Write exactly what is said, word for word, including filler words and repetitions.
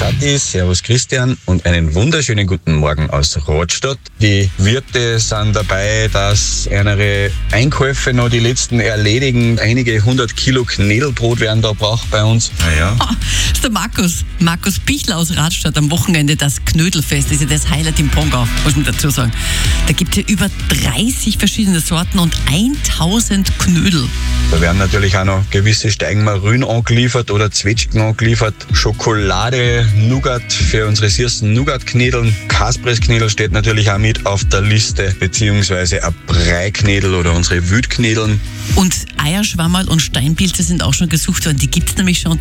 Kathi, servus Christian und einen wunderschönen guten Morgen aus Radstadt. Die Wirte sind dabei, dass ihre Einkäufe noch die letzten erledigen. Einige hundert Kilo Knädelbrot werden da braucht bei uns. Naja. Oh, das ist der Markus. Markus Pichler aus Radstadt am Wochenende, das Knödelfest. Das ist ja das Highlight im Pongau, muss man dazu sagen. Da gibt es ja über dreißig verschiedene Sorten und tausend Knödel. Da werden natürlich auch noch gewisse Steigenmarün angeliefert oder Zwetschgen angeliefert. Schokolade, Nougat für unsere süßen Nougat-Knädeln. Kaspressknädel steht natürlich auch mit auf der Liste, beziehungsweise ein Breiknädel oder unsere Wütknädeln. Und Eierschwammerl und Steinpilze sind auch schon gesucht worden. Die gibt es nämlich schon.